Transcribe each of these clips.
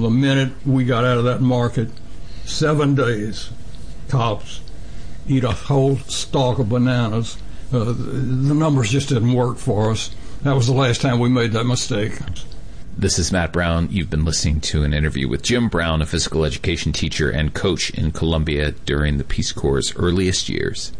the minute we got out of that market, 7 days, tops, eat a whole stalk of bananas. The numbers just didn't work for us. That was the last time we made that mistake. This is Matt Brown. You've been listening to an interview with Jim Brown, a physical education teacher and coach in Colombia during the Peace Corps' earliest years.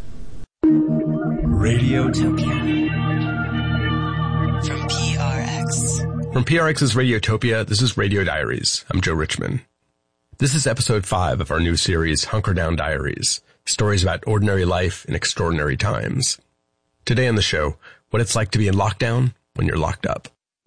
Radiotopia. From PRX. From PRX's Radiotopia, this is Radio Diaries. I'm Joe Richman. This is episode 5 of our new series, Hunker Down Diaries, stories about ordinary life in extraordinary times. Today on the show, what it's like to be in lockdown when you're locked up.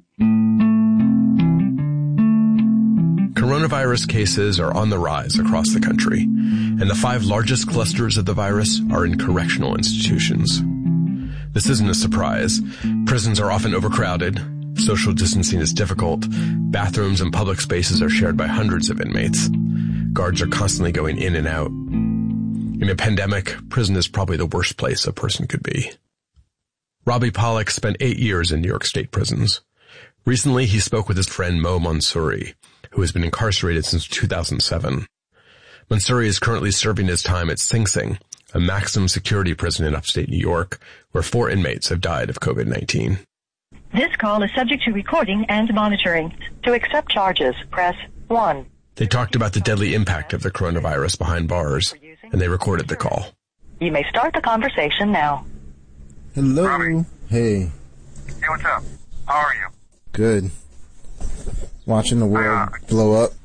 Coronavirus cases are on the rise across the country, and the 5 largest clusters of the virus are in correctional institutions. This isn't a surprise. Prisons are often overcrowded, social distancing is difficult, bathrooms and public spaces are shared by hundreds of inmates. Guards are constantly going in and out. In a pandemic, prison is probably the worst place a person could be. Robbie Pollack spent 8 years in New York State prisons. Recently, he spoke with his friend Mo Mansouri, who has been incarcerated since 2007. Mansouri is currently serving his time at Sing Sing, a maximum security prison in upstate New York, where 4 inmates have died of COVID-19. This call is subject to recording and monitoring. To accept charges, press 1. They talked about the deadly impact of the coronavirus behind bars, and they recorded the call. You may start the conversation now. Hello. Robbie. Hey. Hey, what's up? How are you? Good. Watching the world blow up.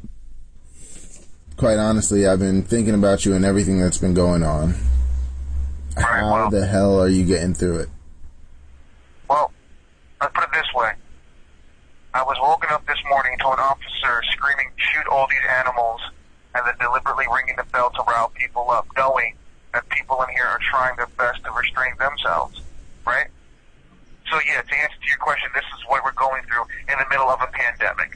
Quite honestly, I've been thinking about you and everything that's been going on. How the hell are you getting through it? Well, let's put it this way. I was woken up this morning to an officer screaming, "Shoot all these animals," and then deliberately ringing the bell to rile people up, knowing that people in here are trying their best to restrain themselves, right? So yeah, to answer to your question, this is what we're going through in the middle of a pandemic.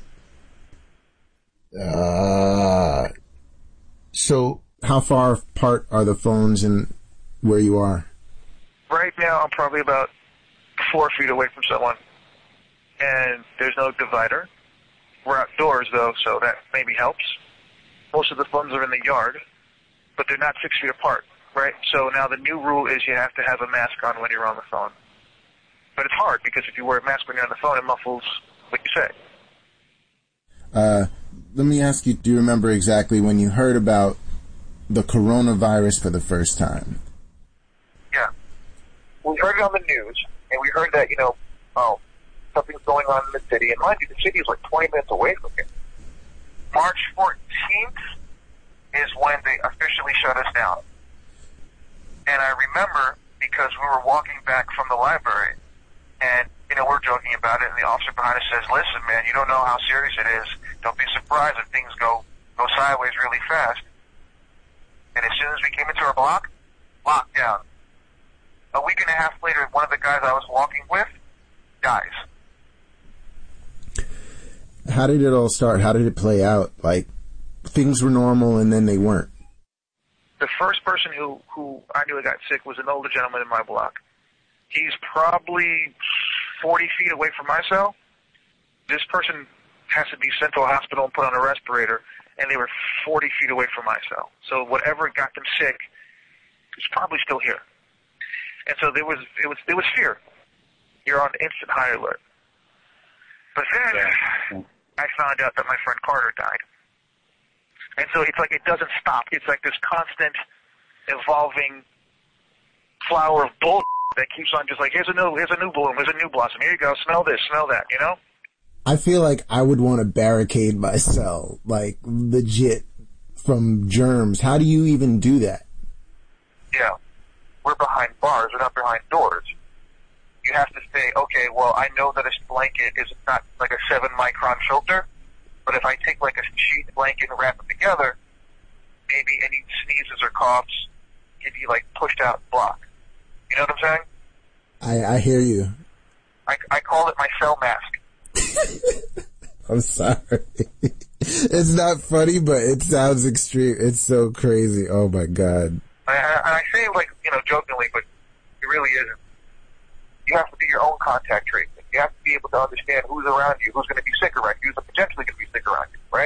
So how far apart are the phones and where you are? Right now, I'm probably about 4 feet away from someone, and there's no divider. We're outdoors, though, so that maybe helps. Most of the phones are in the yard, but they're not 6 feet apart, right? So now the new rule is you have to have a mask on when you're on the phone. But it's hard, because if you wear a mask when you're on the phone, it muffles what you say. Let me ask you, do you remember exactly when you heard about the coronavirus for the first time? Yeah. We heard it on the news, and we heard that, something's going on in the city. And mind you, the city is like 20 minutes away from here. March 14th is when they officially shut us down. And I remember because we were walking back from the library, and, we're joking about it, and the officer behind us says, "Listen, man, you don't know how serious it is. Don't be surprised if things go sideways really fast." And as soon as we came into our block, lockdown. A week and a half later, one of the guys I was walking with dies. How did it all start? How did it play out? Like, things were normal and then they weren't. The first person who I knew got sick was an older gentleman in my block. He's probably 40 feet away from my cell. This person has to be sent to a hospital and put on a respirator, and they were 40 feet away from my cell. So whatever got them sick is probably still here. And so there was fear. You're on instant high alert. But then I found out that my friend Carter died. And so it's like it doesn't stop. It's like this constant evolving flower of bull that keeps on just like, here's a new bloom, here's a new blossom, here you go, smell this, smell that, I feel like I would want to barricade my cell, like legit, from germs. How do you even do that? Yeah. We're behind bars, we're not behind doors. You have to say, okay, well, I know that this blanket is not like a 7-micron filter, but if I take like a sheet blanket and wrap it together, maybe any sneezes or coughs can be like pushed out and blocked. You know what I'm saying? I hear you. I call it my cell mask. I'm sorry. It's not funny, but it sounds extreme. It's so crazy. Oh my God. I say it like, jokingly, but it really isn't. You have to be your own contact tracing. You have to be able to understand who's around you, who's going to be sick around you, who's potentially going to be sick around you, right?